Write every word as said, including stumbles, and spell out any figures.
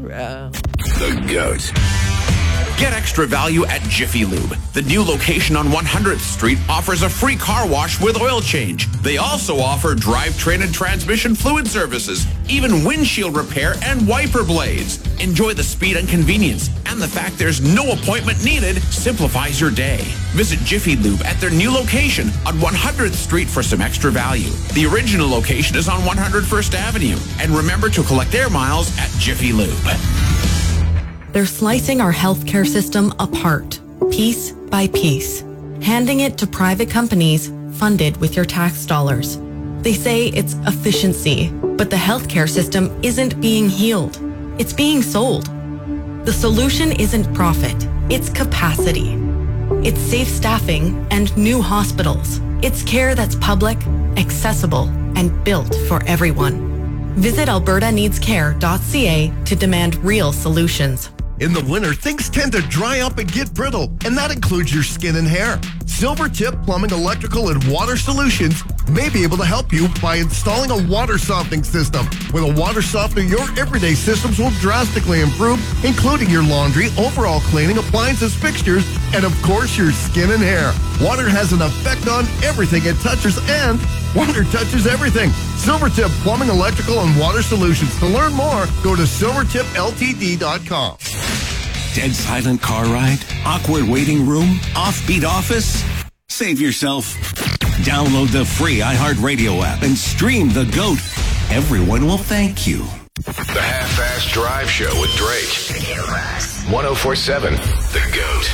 ground. The GOAT. Get extra value at Jiffy Lube. The new location on one hundredth Street offers a free car wash with oil change. They also offer drivetrain and transmission fluid services, even windshield repair and wiper blades. Enjoy the speed and convenience, and the fact there's no appointment needed simplifies your day. Visit Jiffy Lube at their new location on one hundredth Street for some extra value. The original location is on one hundred First Avenue. And remember to collect their miles at Jiffy Lube. They're slicing our healthcare system apart, piece by piece, handing it to private companies funded with your tax dollars. They say it's efficiency, but the healthcare system isn't being healed. It's being sold. The solution isn't profit, it's capacity. It's safe staffing and new hospitals. It's care that's public, accessible, and built for everyone. Visit alberta needs care dot c a to demand real solutions. In the winter, things tend to dry up and get brittle, and that includes your skin and hair. Silvertip Plumbing, Electrical, and Water Solutions may be able to help you by installing a water softening system. With a water softener, your everyday systems will drastically improve, including your laundry, overall cleaning, appliances, fixtures, and of course, your skin and hair. Water has an effect on everything it touches, and water touches everything. Silvertip Plumbing, Electrical, and Water Solutions. To learn more, go to silvertip l t d dot com. Dead silent car ride? Awkward waiting room? Offbeat office? Save yourself. Download the free iHeartRadio app and stream The GOAT. Everyone will thank you. The Half-Ass Drive Show with Drake. one oh four point seven The GOAT.